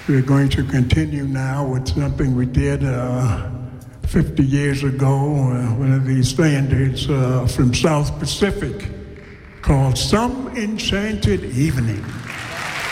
We're going to continue now with something we did 50 years ago, one of these standards from South Pacific called Some Enchanted Evening.